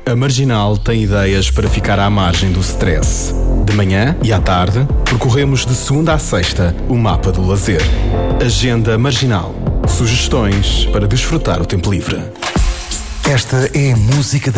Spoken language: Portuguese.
A Marginal tem ideias para ficar à margem do stress. De manhã e à tarde, percorremos de segunda à sexta o mapa do lazer. Agenda Marginal. Sugestões para desfrutar o tempo livre. Esta é a música da